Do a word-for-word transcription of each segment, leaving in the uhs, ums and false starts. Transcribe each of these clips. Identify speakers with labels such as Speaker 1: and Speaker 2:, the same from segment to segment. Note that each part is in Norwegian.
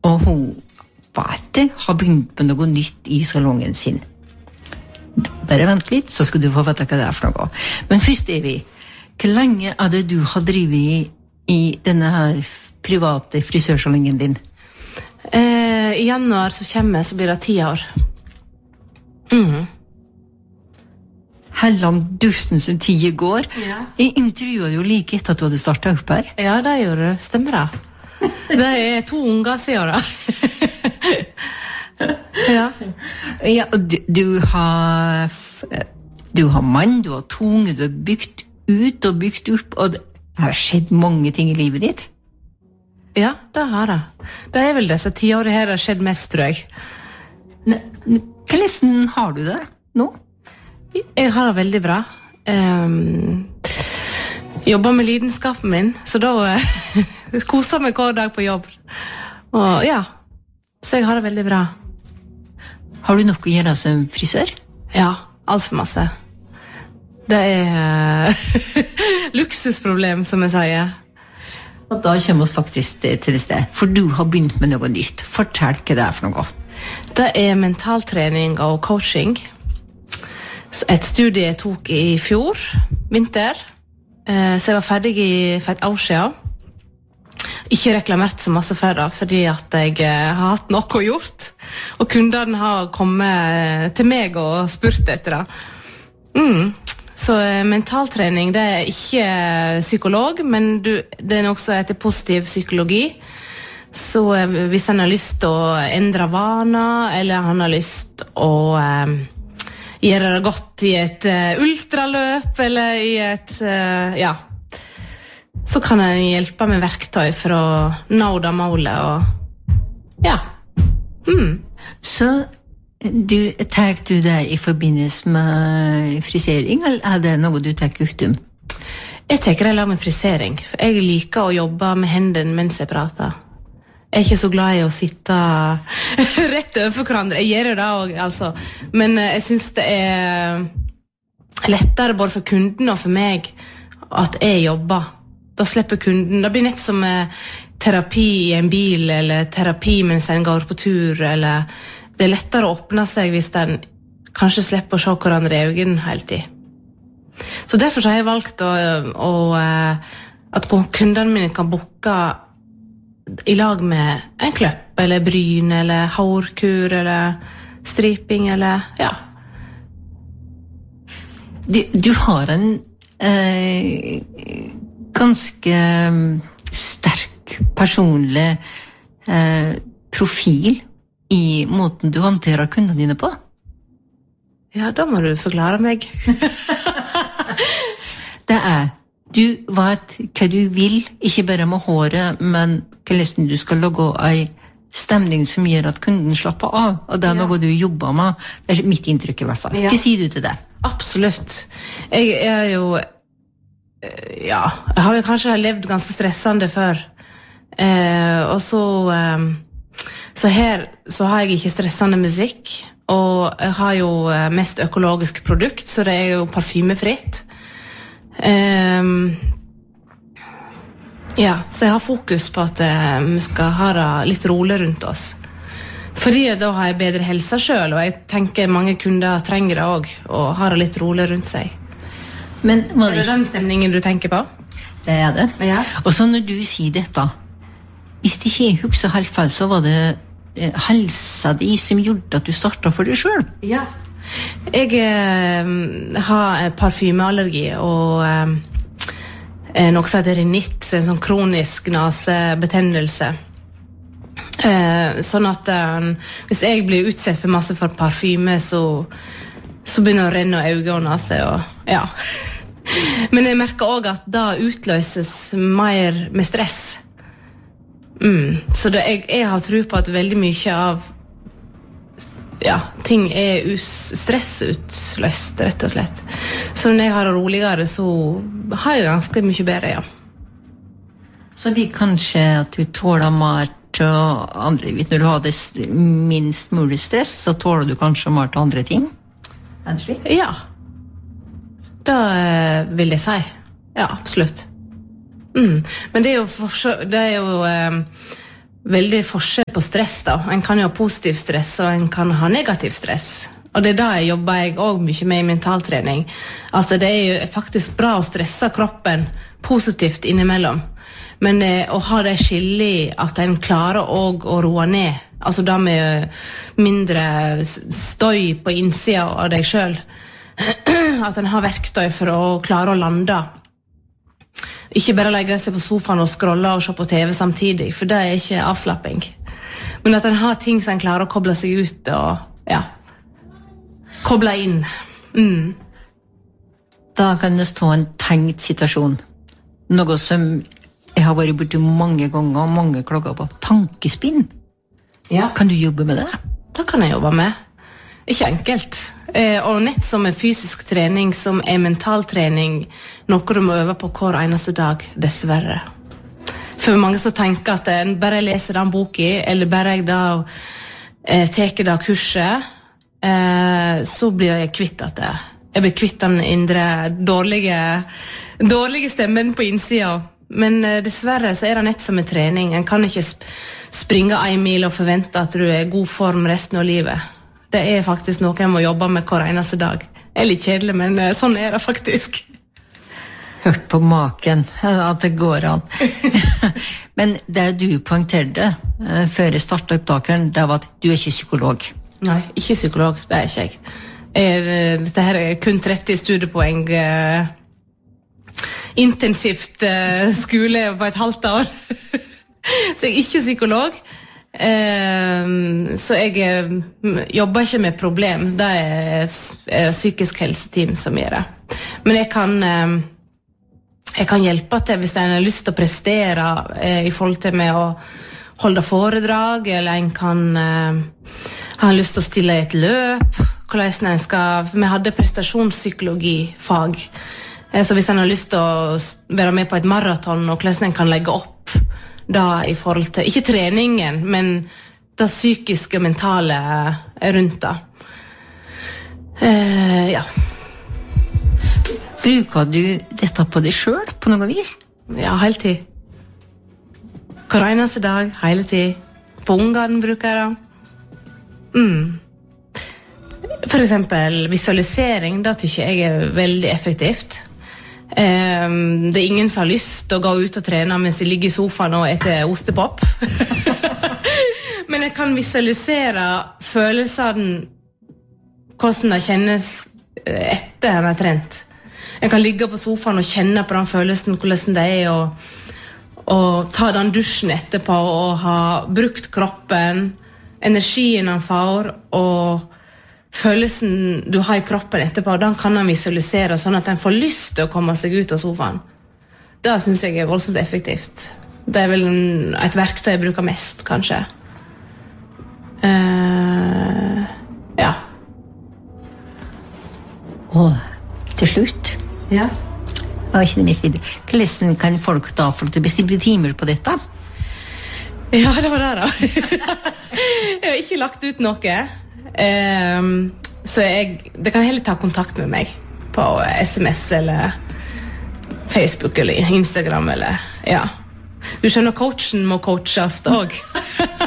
Speaker 1: og hun vet har begynt med noe nytt I salongen sin. Bare vent litt, så skal du få vite hva det er for noe. Men først, Evi, hvor lenge er det du har drivet I denne her private frisørsalongen din?
Speaker 2: Eh, I januar så kommer så blir det ti år. Mhm.
Speaker 1: Helland dusten som tida går.
Speaker 2: Ja.
Speaker 1: Jeg intervjuet jo like etter at du hadde startet opp her.
Speaker 2: Ja, det gjorde du. Stemmer det. Det er to unger siden da. Ja.
Speaker 1: Ja, du, du har du har mann, du har tunge, du har bygd ut og bygd opp, og det har skjedd mange ting I livet ditt.
Speaker 2: Ja, det har det. Det er vel disse ti årene her det har skjedd mest, tror jeg.
Speaker 1: Hvordan har du det nå?
Speaker 2: Jeg har det veldig bra. Um, jobber med lidenskapen min, så da uh, koser meg hver dag på jobb. Og ja, så jeg har det veldig bra.
Speaker 1: Har du nok å gjøre som frisør?
Speaker 2: Ja, alt for masse. Det er uh, luksusproblem, som jeg sier.
Speaker 1: Og da kommer vi faktisk til det sted, for du har begynt med noe nytt. Fortell hva det er for noe.
Speaker 2: Det er mentaltrening og coaching. Et studie jeg tok I fjor, vinter, så jeg var ferdig I, for et år siden. Ikke reklamert så masse for det, fordi at jeg har hatt noe gjort, og kundene har kommet til meg og spurt etter det. Mm. Så mentaltrening, det er ikke psykolog, men du, det er også etter positiv psykologi. Så hvis han har lyst til å endre vaner, eller han har lyst til å eh, gjøre det godt I et uh, ultraløp, eller I et, uh, ja, så kan han hjelpe med verktøy for å nå det målet, og ja. Mm.
Speaker 1: Så du, tar du det I forbindelse med frisering, eller er det noe du tar utom?
Speaker 2: Jeg tar det lag med frisering, for jeg liker å jobbe med hendene mens jeg prater. Jeg er ikke så glad I å sitte rett over hverandre. Jeg gjør det også, altså. Men jeg synes det er lettere både for kunden og for meg at jeg jobber. Da slipper kunden. Det blir nett som terapi I en bil, eller terapi mens en går på tur, eller det er lettere å åpne seg hvis en kanskje slipper å se hverandre I øynene hele tiden. Så derfor så har jeg valgt å, å, at kundene mine kan boke I lag med en kløpp, eller bryn, eller hårkur, eller striping, eller, ja.
Speaker 1: Du, du har en eh, ganske sterk personlig eh, profil I måten du håndterer kundene dine på.
Speaker 2: Ja, da må du forklare meg.
Speaker 1: Det er du vet hva du vil, ikke bare med håret, men hvordan du skal lage en stemning som gjør at kunden slapper av, og det er noe du jobber med. Det er mitt inntrykk I hvert fall.
Speaker 2: Ja.
Speaker 1: Hva sier du til det?
Speaker 2: Absolutt. Jeg er jo, ja, jeg har jo kanskje levd ganske stressende før, eh, og så, eh, så her så har jeg ikke stressende musikk, og jeg har jo mest økologisk produkt, så det er jo parfymefritt. Um, ja, så jeg har fokus på at uh, vi skal ha det litt rolig rundt oss. Fordi da har jeg bedre helse selv, og jeg tenker mange kunder trenger det også, og har det litt rolig rundt seg.
Speaker 1: Men,
Speaker 2: er det den stemningen du tenker på?
Speaker 1: Det er det.
Speaker 2: Ja. Og
Speaker 1: så når du sier dette, hvis det ikke jeg husker helt feil, så var det eh, helsa di som gjorde at du startet for deg selv.
Speaker 2: Ja. Jeg eh, har parfymeallergi og eh, noe som heter rinitt, så en sånn kronisk nasebetennelse. Eh, sånn at eh, hvis jeg blir utsatt for masse for parfyme, så, så begynner det å renne øyne og nase. Og, ja. Men jeg merker også at da utløses mer med stress. Mm. Så det, jeg, jeg har tro på at veldig mye av ja, ting er stressutløst, rett og slett. Så når jeg har det roligere, så har jeg ganske mye bedre, ja.
Speaker 1: Så vi kanskje at du tåler mer til andre, når du har det minst mulig stress, så tåler du kanskje mer til andre ting?
Speaker 2: Ja. Da vil jeg si. Ja, absolutt. Mm. Men det er jo, for, det er jo eh, veldig forskjell på stress da. En kan jo ha positiv stress, og en kan ha negativ stress. Og det er da jeg jobber jeg også mye med i mentaltrening. Altså det er jo faktisk bra å stresse kroppen positivt innimellom. Men eh, å ha det skille i at en klarer også å roe ned, altså da med mindre støy på innsida av deg selv, at en har verktøy for å klare å lande. Ikke bare legge seg på sofaen og scrolle og se på T V samtidig, for det er ikke avslapping. Men at en har ting som en klarer å koble seg ut og, ja, koble inn. Mm.
Speaker 1: Da kan det stå en tenkt situasjon. Noe som jeg har vært borti mange ganger, og mange klager på. Tankespinn.
Speaker 2: Ja.
Speaker 1: Kan du jobbe med det?
Speaker 2: Det kan jeg jobbe med. Ikke enkelt. Eh, og nett som er fysisk trening, som er mentaltrening, noe du må øve på hver eneste dag, dessverre. For mange som tenker at en bare leser den boken, eller bare jeg da eh, teker det kurset, eh, så blir jeg kvitt at det. Jeg blir kvitt den indre dårlige, dårlige stemmen på innsida. Men eh, dessverre så er det nett som en trening. En kan ikke sp- springe en mil og forvente at du er i god form resten av livet. Det er faktisk noe jeg må jobbe med hver eneste dag. Det er litt kjedelig, men eh, sånn er det faktisk.
Speaker 1: Hørt på maken, at det går an. Men det du poengterte eh, før jeg startet opptakeren, det var at du er ikke psykolog.
Speaker 2: Nei, ikke psykolog, det er ikke jeg. jeg dette her er kun tretti studiepoeng eh, intensivt uh, skole på et halvt år. Så jeg er ikke psykolog. Uh, så jeg uh, jobber ikke med problem. Det er, er psykisk helseteam som gjør det. Men jeg kan, uh, jeg kan hjelpe til hvis en har lyst til å prestere uh, i forhold til med å holde foredrag, eller en kan uh, ha lyst til å stille i et løp. Hvordan en skal, vi hadde prestasjonspsykologi-fag. Så hvis en har lyst til å være med på et maraton, og hvordan en kan legge opp da i forhold til, ikke treningen, men det psykiske og mentale rundt da. Uh, ja.
Speaker 1: Bruker du dette på deg selv på noe vis?
Speaker 2: Ja, hele tid. Hver eneste dag, hele tid. På ungene bruker jeg det. Mm. For eksempel visualisering, da tykker jeg er veldig effektivt. Um, det er ingen som har lyst til å gå ut og trene mens de ligger i sofaen og etter ostepop. Men jeg kan visualisere følelsene, hvordan det kjennes etter en har trent. Jeg kan ligge på sofaen og kjenne på den følelsen, hvordan det er å, å ta den dusjen etterpå og ha brukt kroppen, energien han får, og følelsen du har i kroppen etterpå, den kan han visualisere sånn at han får lyst til å komme seg ut av sofaen. Det synes jeg er voldsomt effektivt. Det er vel en, et verktøy jeg bruker mest, kanskje. Uh, ja.
Speaker 1: Og til slutt,
Speaker 2: Ja.
Speaker 1: jeg har ikke det mest videre. Hvordan kan folk da få til å bestille timer på dette?
Speaker 2: Ja, det var det da. Jeg har ikke lagt ut noe. Um, så jeg, det kan heller ta kontakt med meg på sms eller Facebook eller Instagram eller, ja. Du skjønner, coachen må coaches også.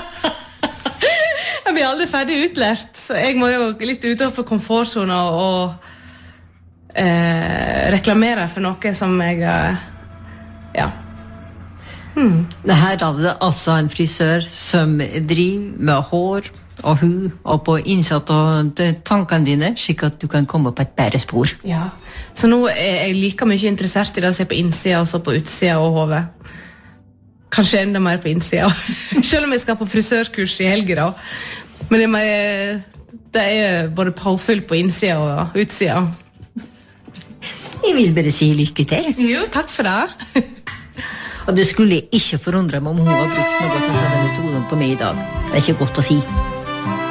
Speaker 2: Jeg blir aldri ferdig utlært, så jeg må jo litt utenfor komfortzona og eh, reklamere for noe som jeg, ja.
Speaker 1: Hmm. Det her er det altså en frisør som driver med hår og hun, og på innsatt og tankene dine, slik at du kan komme på et bedre spor.
Speaker 2: Ja, så nå er jeg like mye interessert i det å se på innsida og så på utsida og hodet. Kanskje enda mer på innsida. Selv om jeg skal på frisørkurs i helger da. Men det, er, det er både påfyll på innsida og utsida.
Speaker 1: Jeg vil bare si lykke til.
Speaker 2: Jo, takk for det.
Speaker 1: Og det skulle ikke forundre meg om hun har brukt noe av denne metoden på meg i dag. Det er ikke godt å si.